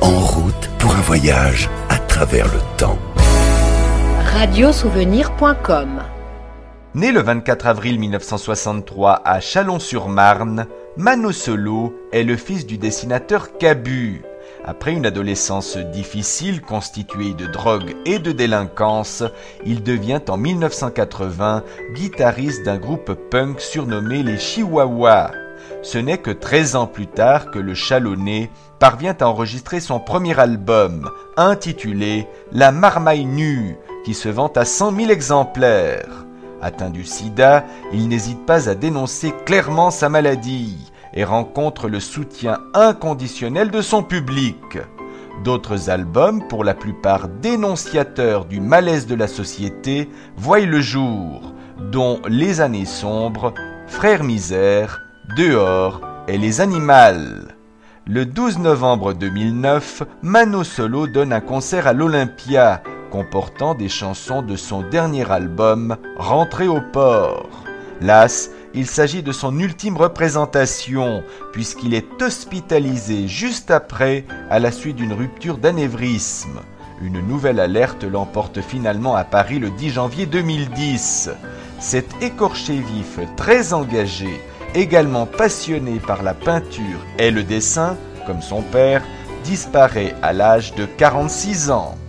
En route pour un voyage à travers le temps. Radiosouvenir.com. Né le 24 avril 1963 à Chalon-sur-Marne, Mano Solo est le fils du dessinateur Cabu. Après une adolescence difficile constituée de drogue et de délinquance, il devient en 1980 guitariste d'un groupe punk surnommé les Chihuahuas. Ce n'est que 13 ans plus tard que le Chalonnais parvient à enregistrer son premier album, intitulé La Marmaille Nue, qui se vend à 100 000 exemplaires. Atteint du sida, il n'hésite pas à dénoncer clairement sa maladie et rencontre le soutien inconditionnel de son public. D'autres albums, pour la plupart dénonciateurs du malaise de la société, voient le jour, dont Les Années Sombres, Frères Misère, Dehors et Les Animals. Le 12 novembre 2009, Mano Solo donne un concert à l'Olympia, comportant des chansons de son dernier album, Rentré au port. Las, il s'agit de son ultime représentation, puisqu'il est hospitalisé juste après, à la suite d'une rupture d'anévrisme. Une nouvelle alerte l'emporte finalement à Paris le 10 janvier 2010. Cet écorché vif très engagé, également passionné par la peinture et le dessin, comme son père, disparaît à l'âge de 46 ans.